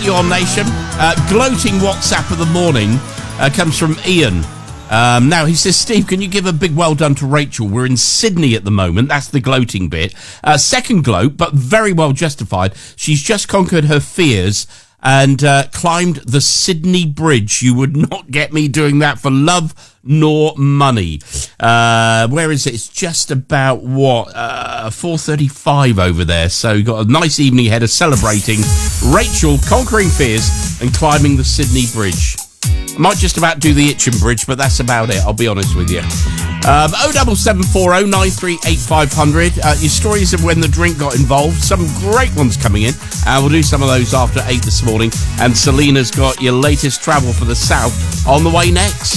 you on, Nation. Gloating WhatsApp of the morning comes from Ian. Now, he says, Steve, can you give a big well done to Rachel? We're in Sydney at the moment. That's the gloating bit. Second gloat, but very well justified. She's just conquered her fears and climbed the Sydney Bridge. You would not get me doing that for love nor money. Where is it? It's just about, 4:35 over there. So you've got a nice evening ahead of celebrating Rachel conquering fears and climbing the Sydney Bridge. I might just about do the Itchen Bridge, but that's about it, I'll be honest with you. 07740 938 500. Your stories of when the drink got involved. Some great ones coming in. We'll do some of those after 8 this morning. And Selena's got your latest travel for the south on the way next.